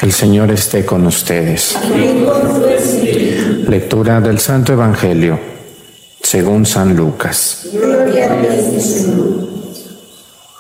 El Señor esté con ustedes. Lectura del Santo Evangelio según San Lucas. Gloria a ti, Señor.